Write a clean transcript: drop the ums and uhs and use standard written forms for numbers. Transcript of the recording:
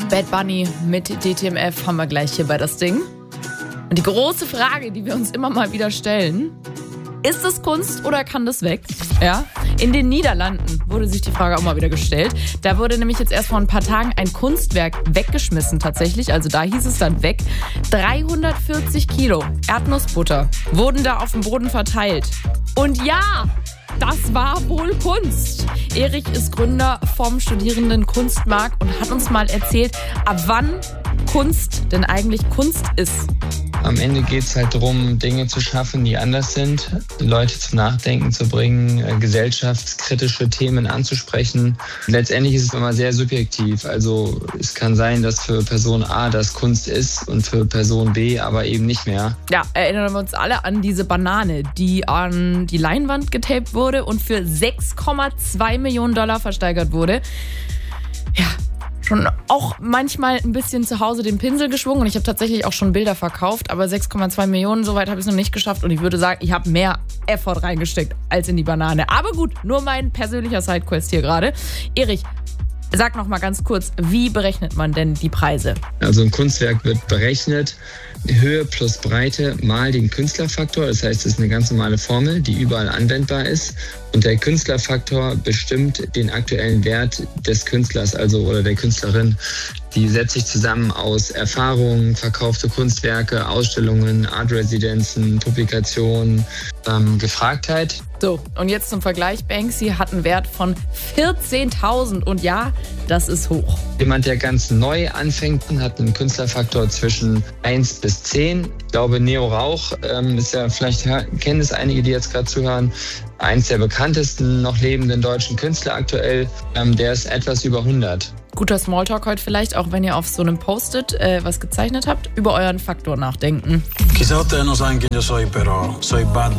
Bad Bunny mit DTMF haben wir gleich hier bei das Ding. Und die große Frage, die wir uns immer mal wieder stellen: Ist es Kunst oder kann das weg? Ja. In den Niederlanden wurde sich die Frage auch mal wieder gestellt. Da wurde nämlich jetzt erst vor ein paar Tagen ein Kunstwerk weggeschmissen tatsächlich. Also da hieß es dann weg. 340 Kilo Erdnussbutter wurden da auf dem Boden verteilt. Und ja, das war wohl Kunst. Erich ist Gründer vom Studierenden Kunstmarkt und hat uns mal erzählt, ab wann Kunst denn eigentlich Kunst ist. Am Ende geht es halt darum, Dinge zu schaffen, die anders sind, Leute zum Nachdenken zu bringen, gesellschaftskritische Themen anzusprechen. Letztendlich ist es immer sehr subjektiv. Also es kann sein, dass für Person A das Kunst ist und für Person B aber eben nicht mehr. Ja, erinnern wir uns alle an diese Banane, die an die Leinwand getaped wurde und für 6,2 Millionen Dollar versteigert wurde. Ja, schon auch manchmal ein bisschen zu Hause den Pinsel geschwungen und ich habe tatsächlich auch schon Bilder verkauft, aber 6,2 Millionen, soweit habe ich es noch nicht geschafft und ich würde sagen, ich habe mehr Effort reingesteckt als in die Banane. Aber gut, nur mein persönlicher Sidequest hier gerade. Erich, sag noch mal ganz kurz, wie berechnet man denn die Preise? Also ein Kunstwerk wird berechnet, Höhe plus Breite mal den Künstlerfaktor. Das heißt, es ist eine ganz normale Formel, die überall anwendbar ist. Und der Künstlerfaktor bestimmt den aktuellen Wert des Künstlers, also oder der Künstlerin. Die setzt sich zusammen aus Erfahrungen, verkaufte Kunstwerke, Ausstellungen, Artresidenzen, Publikationen, Gefragtheit. So, und jetzt zum Vergleich. Banksy hat einen Wert von 14.000 und ja, das ist hoch. Jemand, der ganz neu anfängt, hat einen Künstlerfaktor zwischen 1 bis 10. Ich glaube, Neo Rauch ist ja, vielleicht kennen es einige, die jetzt gerade zuhören, eins der bekanntesten noch lebenden deutschen Künstler aktuell. Der ist etwas über 100. Guter Smalltalk heute vielleicht, auch wenn ihr auf so einem Post-it was gezeichnet habt, über euren Faktor nachdenken. Quizá ustedes no saben quién yo soy, pero soy Bad